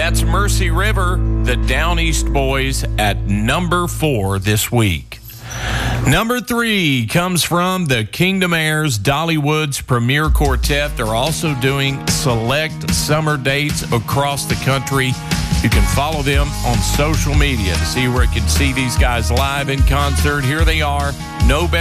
That's Mercy River, the Down East Boys, at number 4 this week. Number 3 comes from the Kingdom Heirs Dollywood's Premier Quartet. They're also doing select summer dates across the country. You can follow them on social media to see where you can see these guys live in concert. Here they are. No better